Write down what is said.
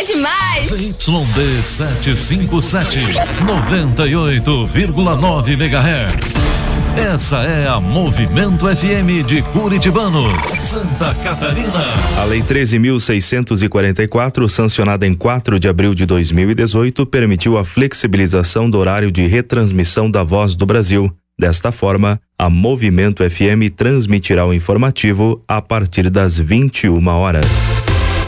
é demais. ZYD 757, 98,9 MHz. Essa é a Movimento FM de Curitibanos, Santa Catarina. A Lei 13.644, sancionada em 4 de abril de 2018, permitiu a flexibilização do horário de retransmissão da Voz do Brasil. Desta forma, a Movimento FM transmitirá o informativo a partir das 21 horas.